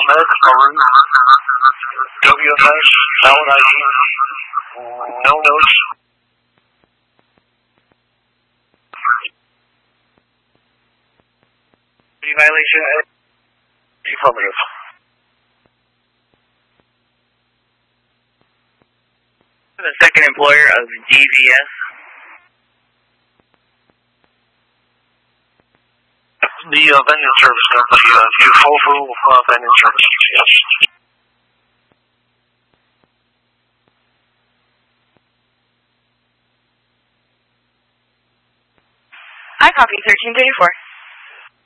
WMS, valid ID, no notes. Violation, affirmative. The second employer of DVS. The vending service company, Fufu vending service, yes. I copy 1334.